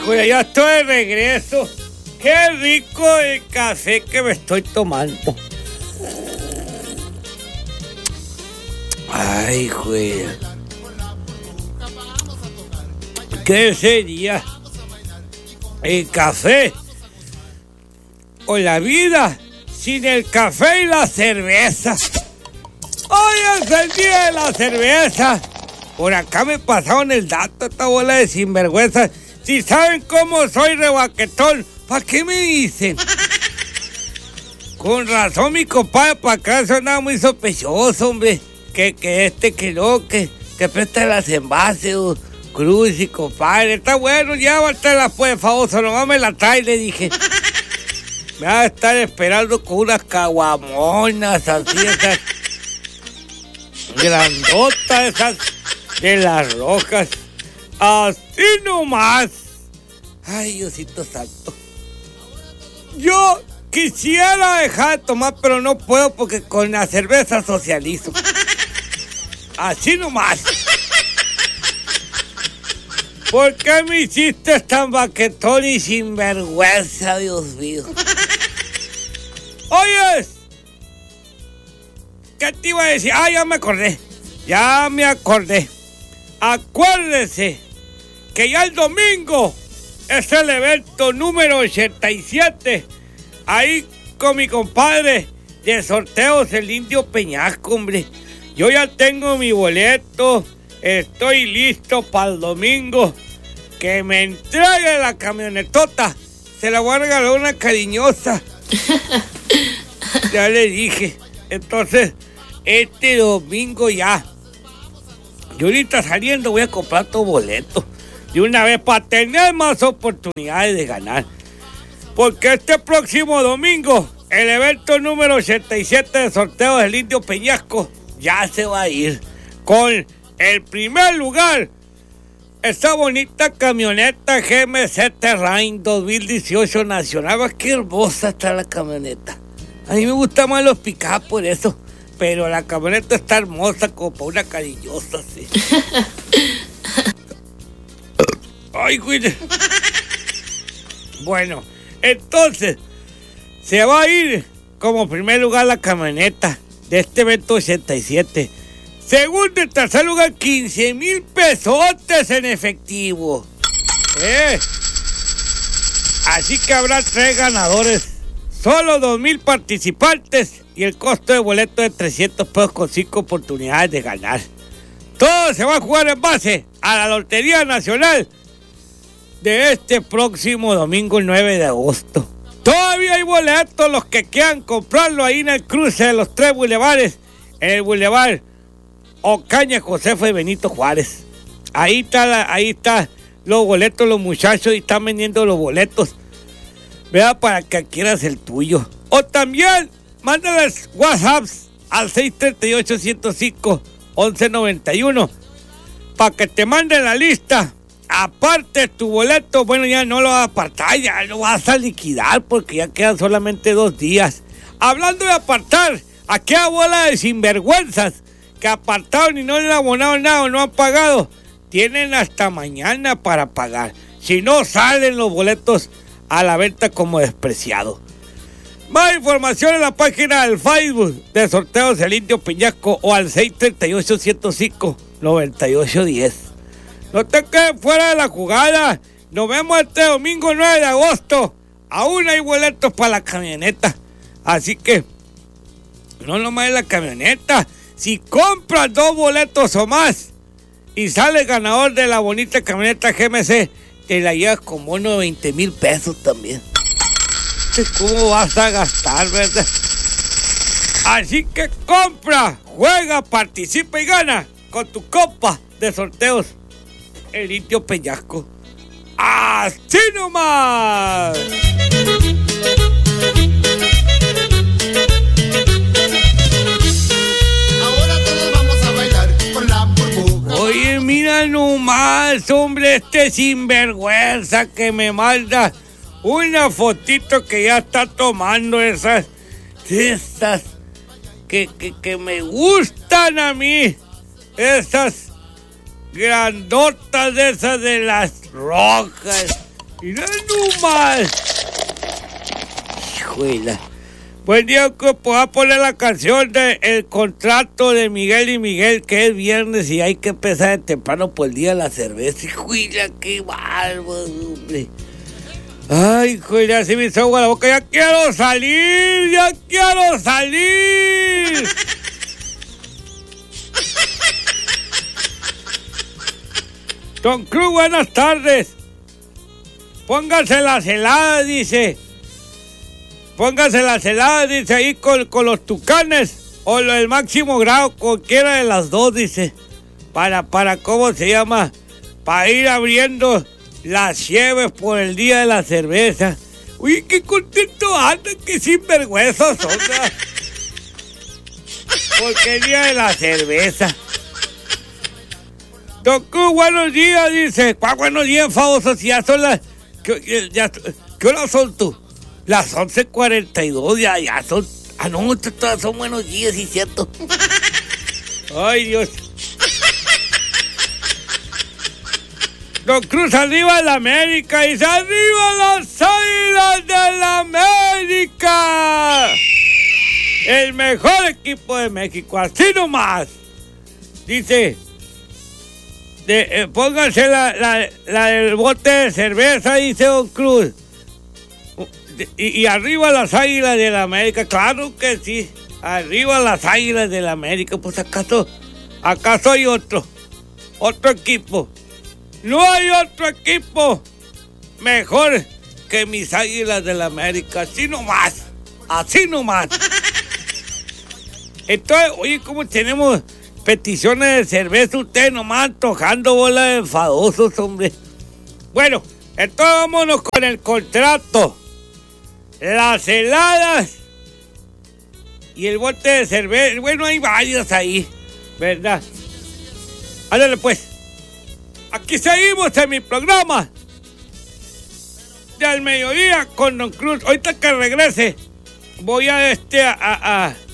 Pues ya estoy de regreso. Qué rico el café que me estoy tomando. Ay, güey. ¿Qué sería el café o la vida sin el café y la cerveza? Hoy es el día de la cerveza. Por acá me pasaron el dato, esta bola de sinvergüenza. Si saben cómo soy rebaquetón, ¿para qué me dicen? Con razón mi compadre para acá sonaba muy sospechoso, hombre. Que no, que presta las envases, Cruz y compadre. Está bueno, llévatela pues, famoso, nomás me la trae, le dije. Me va a estar esperando con unas caguamonas así, esas grandotas, esas de las rojas. Así nomás. Ay, Diosito santo. Yo quisiera dejar de tomar, pero no puedo porque con la cerveza socializo. Así nomás. ¿Por qué me hiciste tan baquetón y sinvergüenza, Dios mío? Oyes, ¿qué te iba a decir? Ah, ya me acordé. Acuérdese que ya el domingo es el evento número 87. Ahí con mi compadre de sorteos, el Indio Peñasco, hombre. Yo ya tengo mi boleto. Estoy listo para el domingo. Que me entregue la camionetota. Se la voy a regalar una cariñosa. Ya le dije. Entonces, este domingo ya. Yo ahorita saliendo voy a comprar tu boleto. De una vez para tener más oportunidades de ganar. Porque este próximo domingo, el evento número 87 de sorteos del Indio Peñasco ya se va a ir. Con el primer lugar, esta bonita camioneta GMC Terrain 2018 nacional. Qué hermosa está la camioneta. A mí me gustan más los pick-up por eso. Pero la camioneta está hermosa como para una cariñosa, sí. Ay, güey. Bueno, entonces, se va a ir como primer lugar la camioneta de este evento 87. Segundo y tercer lugar, 15,000 pesotes en efectivo. Así que habrá 3 ganadores. Solo 2,000 participantes y el costo de boleto de 300 pesos con 5 oportunidades de ganar. Todo se va a jugar en base a la Lotería Nacional de este próximo domingo, el 9 de agosto. Todavía hay boletos, los que quieran comprarlo ahí en el cruce de los 3 bulevares, en el bulevar Ocaña, Josefa y Benito Juárez. Ahí está los boletos, los muchachos, y están vendiendo los boletos. Vea para que adquieras el tuyo. O también, mándales WhatsApps al 638-105-1191 para que te manden la lista. Aparte tu boleto, bueno, ya no lo vas a apartar, ya lo vas a liquidar porque ya quedan solamente 2 días. Hablando de apartar, aquella bola de sinvergüenzas que apartaron y no le han abonado nada o no han pagado, tienen hasta mañana para pagar. Si no, salen los boletos a la venta como despreciado. Más información en la página del Facebook de Sorteos del Indio Peñasco o al 638-105-9810. No te quedes fuera de la jugada. Nos vemos este domingo 9 de agosto. Aún hay boletos para la camioneta. Así que, no nomás es la camioneta. Si compras 2 boletos o más y sales ganador de la bonita camioneta GMC, te la llevas con bono de 20,000 pesos también. ¿Cómo vas a gastar, verdad? Así que compra, juega, participa y gana con tu copa de sorteos el Indio Peñasco. ¡Así nomás! Ahora todos vamos a bailar con la burbuja. Oye, mira nomás, hombre, este sinvergüenza que me manda una fotito que ya está tomando esas que me gustan a mí. Esas grandotas de esas de las rojas. Mira nomás. Hijuela. Buen día, que pueda poner la canción de El Contrato de Miguel y Miguel, que es viernes y hay que empezar de temprano por el día de la cerveza. Hijuela, qué bárbaro, hombre. Ay, hijuela, así me hizo agua la boca. ¡Ya quiero salir! ¡Ya quiero salir! Don Cruz, buenas tardes. Póngase las heladas, dice. Póngase las heladas, dice, ahí con los Tucanes. O el máximo grado, cualquiera de las dos, dice. Para, ¿cómo se llama? Para ir abriendo las lleves por el día de la cerveza. Uy, qué contento andan, qué sinvergüenzas son. Porque el día de la cerveza. Don Cruz, buenos días, dice. ¿Cuál buenos días, famosos? Si ya son las... ¿Qué horas son tú? Las 11:42, ya son... Ah, no, todas son buenos días, sí, cierto. Ay, Dios. Don Cruz, arriba la América, dice, ¡arriba las Águilas de la América! El mejor equipo de México, así nomás. Dice, pónganse la del bote de cerveza, dice Don Cruz. Y arriba las Águilas de la América, claro que sí. Arriba las Águilas de la América, pues acaso hay otro equipo. No hay otro equipo mejor que mis Águilas de la América, así nomás. Entonces, oye, ¿cómo tenemos peticiones de cerveza? Ustedes nomás antojando bola de enfadosos, hombre. Bueno, entonces vámonos con el contrato. Las heladas y el bote de cerveza. Bueno, hay varios ahí, ¿verdad? Ándale pues. Aquí seguimos en mi programa de al mediodía con Don Cruz. Ahorita que regrese voy a